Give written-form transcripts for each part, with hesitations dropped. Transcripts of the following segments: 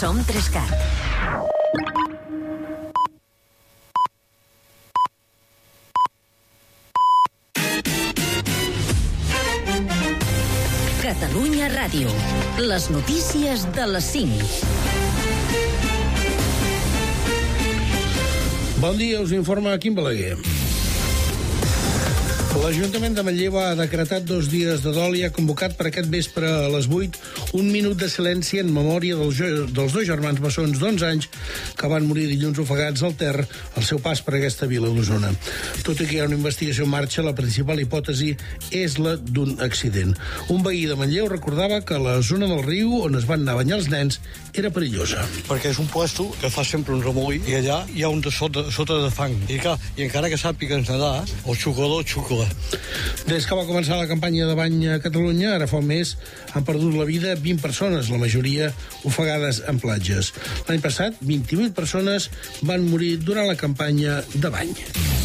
Som 3Cat. Catalunya Ràdio. Les notícies de les 5. Bon dia, us informa Quim Balaguer. L'Ajuntament de Manlleu ha decretat 2 dies de dol i ha convocat per aquest vespre a les 8 un minut de silenci en memòria dels 2 germans bessons d'11 anys que van morir dilluns ofegats al Ter al seu pas per aquesta vila d'Osona. Tot i que hi ha una investigació en marxa, la principal hipòtesi és la d'un accident. Un veí de Manlleu recordava que la zona del riu on es van anar a banyar els nens era perillosa. Perquè és un puesto que fa sempre un remolí i allà hi ha un de sota de fang. I encara que sàpigues nedar, el xucador xucla. Des que va començar la campanya de bany a Catalunya, ara fa un mes, han perdut la vida 20 persones, la majoria ofegades en platges. L'any passat, 28 persones van morir durant la campanya de bany.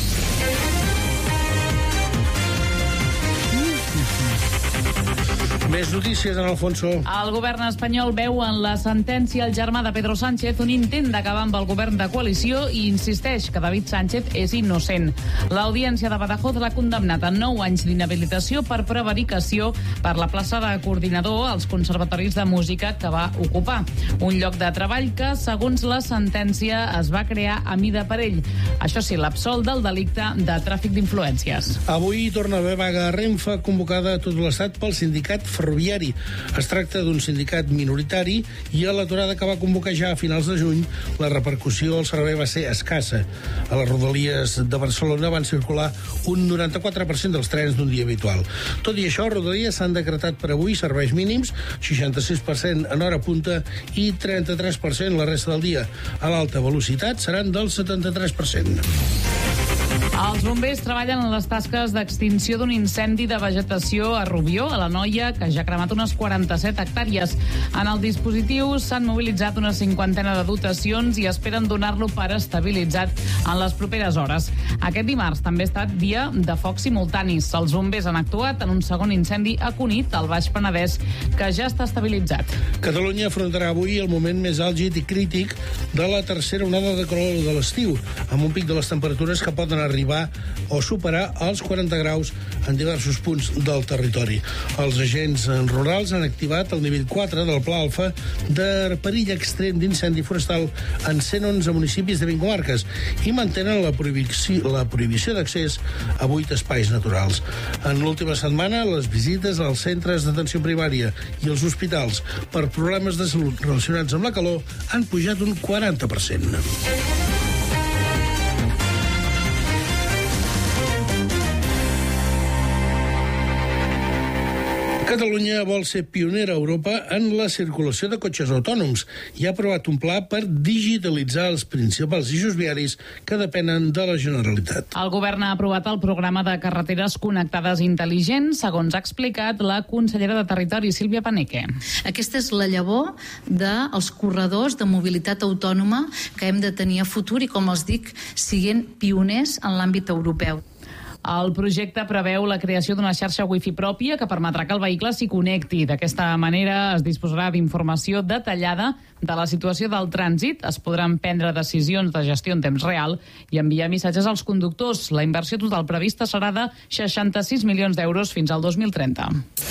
Més notícies, en Alfonso. El govern espanyol veu en la sentència el germà de Pedro Sánchez un intent d'acabar amb el govern de coalició i insisteix que David Sánchez és innocent. L'Audiència de Badajoz l'ha condemnat a 9 anys d'inhabilitació per prevaricació per la plaça de coordinador als conservatoris de música que va ocupar. Un lloc de treball que, segons la sentència, es va crear a mida per ell. Això sí, l'absol del delicte de tràfic d'influències. Avui torna a haver vaga a Renfe convocada a tot l'Estat pel sindicat ferroviari. Es tracta d'un sindicat minoritari i a l'aturada que va convocar ja a finals de juny la repercussió al servei va ser escassa. A les rodalies de Barcelona van circular un 94% dels trens d'un dia habitual. Tot i això, a rodalies s'han decretat per avui serveis mínims, 66% en hora punta i 33% la resta del dia. A l'alta velocitat seran del 73%. Els bombers treballen en les tasques d'extinció d'un incendi de vegetació a Rubió, a l'Anoia, que ja ha cremat unes 47 hectàrees. En el dispositiu s'han mobilitzat una 50ena de dotacions i esperen donar-lo per estabilitzat en les properes hores. Aquest dimarts també ha estat dia de focs simultanis. Els bombers han actuat en un segon incendi a Cunit, al Baix Penedès, que ja està estabilitzat. Catalunya afrontarà avui el moment més àlgid i crític de la tercera onada de calor de l'estiu, amb un pic de les temperatures que poden arribar o superar els 40 graus en diversos punts del territori. Els agents rurals han activat el nivell 4 del Pla Alfa de perill extrem d'incendi forestal en 111 municipis de 20 comarques i mantenen la prohibició d'accés a 8 espais naturals. En l'última setmana, les visites als centres d'atenció primària i als hospitals per problemes de salut relacionats amb la calor han pujat un 40%. Catalunya vol ser pionera a Europa en la circulació de cotxes autònoms i ha aprovat un pla per digitalitzar els principals eixos viaris que depenen de la Generalitat. El govern ha aprovat el programa de carreteres connectades intel·ligents, segons ha explicat la consellera de Territori, Sílvia Paneque. Aquesta és la llavor dels corredors de mobilitat autònoma que hem de tenir a futur i, com els dic, siguent pioners en l'àmbit europeu. El projecte preveu la creació d'una xarxa wifi pròpia que permetrà que el vehicle s'hi connecti. D'aquesta manera es disposarà d'informació detallada de la situació del trànsit, es podran prendre decisions de gestió en temps real i enviar missatges als conductors. La inversió total prevista serà de 66 milions d'euros fins al 2030.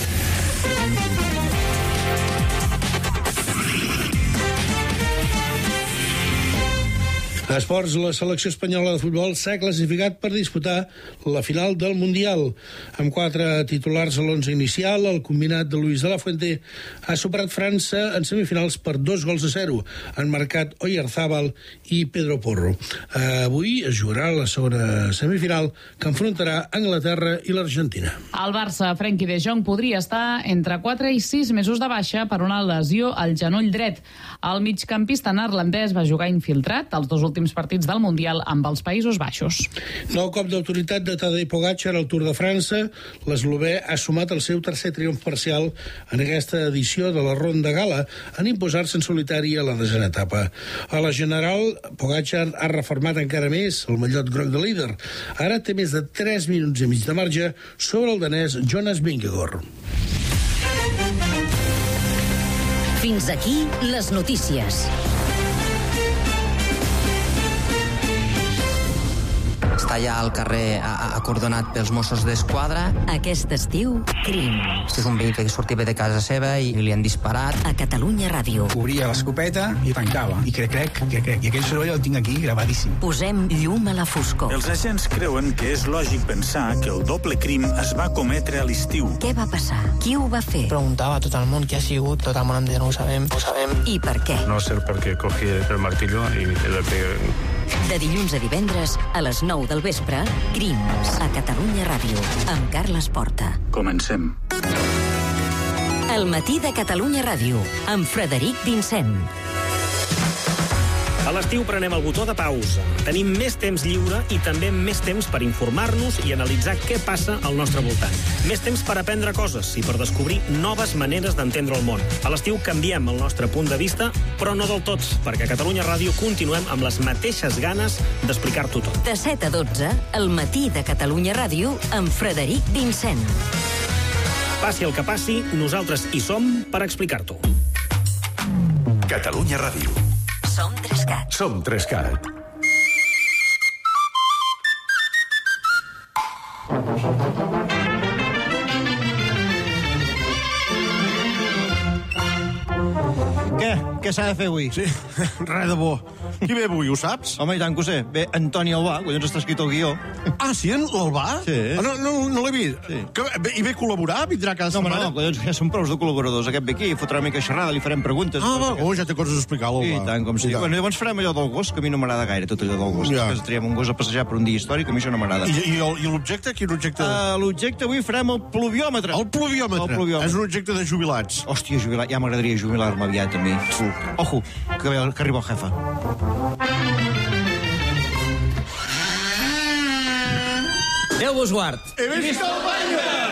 A esports, la selecció espanyola de futbol s'ha classificat per disputar la final del Mundial. Amb 4 titulars a l'11 inicial, el combinat de Luis de la Fuente ha superat França en semifinals per 2-0. Han marcat Oyarzábal i Pedro Porro. Avui es jugarà la segona semifinal que enfrontarà Anglaterra i l'Argentina. El Barça, Frenkie de Jong, podria estar entre 4 i 6 mesos de baixa per una lesió al genoll dret. El migcampista neerlandès va jugar infiltrat els 2 últims partits del Mundial amb els Països Baixos. Nou cop d'autoritat de Tadej Pogačar al Tour de França. L'eslovè ha sumat el seu tercer triomf parcial en aquesta edició de la Ronda Gala en imposar-se en solitari a la 10a etapa. A la general, Pogačar ha reformat encara més el mallot groc de líder. Ara té més de 3 minuts i mig de marge sobre el danès Jonas Vingegaard. Fins aquí les notícies. Està ja al carrer acordonat pels Mossos d'Esquadra. Aquest estiu, crims. És un veí que sortia de casa seva i li han disparat. A Catalunya Ràdio. Obria l'escopeta i tancava. I crec. I aquell soroll el tinc aquí gravadíssim. Posem llum a la foscor. Els agents creuen que és lògic pensar que el doble crim es va cometre a l'estiu. Què va passar? Qui ho va fer? Preguntava a tot el món qui ha sigut, tot el món em deia no ho sabem. I per què? No sé per què cogí el martillo i le pegué. De dilluns a divendres, a les 9 del vespre, Crims, a Catalunya Ràdio, amb Carles Porta. Comencem. El matí de Catalunya Ràdio, amb Frederic Vincent. A l'estiu prenem el botó de pausa. Tenim més temps lliure i també més temps per informar-nos i analitzar què passa al nostre voltant. Més temps per aprendre coses i per descobrir noves maneres d'entendre el món. A l'estiu canviem el nostre punt de vista, però no del tot, perquè a Catalunya Ràdio continuem amb les mateixes ganes d'explicar-t'ho tot. De 7 a 12, el matí de Catalunya Ràdio, amb Frederic Vincent. Passi el que passi, nosaltres hi som per explicar-t'ho. Catalunya Ràdio. Som 3CAT. Som 3CAT. Què s'ha de fer avui? Sí, res de bo. Qui ve avui, ho saps? Home, i tant que ho sé. Ve Antoni Albà, collons està escrit al guió. Ah, sí, l'Albà? Sí. Ah, no l'he vist. Sí. I ve a col·laborar? Vindrà cada setmana? No, collons, ja són prous de col·laboradors. Aquest ve aquí, fotrà una mica xerrada, li farem preguntes. Ja té coses a explicar, l'Albà. I tant, com sí. Bueno, llavors farem allò del gos, que a mi no m'agrada gaire, tot allò del gos. Ja. Que triem un gos a passejar per un dia històric, a mi això no m'agrada. I l'objecte? Quin objecte? L'objecte avui farem el pluviòmetre. El pluviòmetre? És un objecte de jubilats. Hòstia, jubilat. Ja m'agradaria jubilar-me aviat, a mi. Ojo, que arriba el jefe. Déu vos guard. He vist el baile!